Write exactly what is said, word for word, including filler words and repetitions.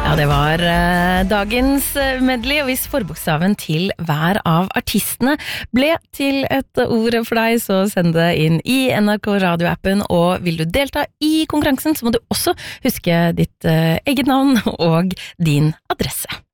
Ja, det var uh, dagens medley, og hvis forbokstaven til hver av artistene ble til et ord for deg, så send det inn i N R K radioappen, og vil du delta i konkurransen, så må du også huske ditt uh, eget navn og din adresse.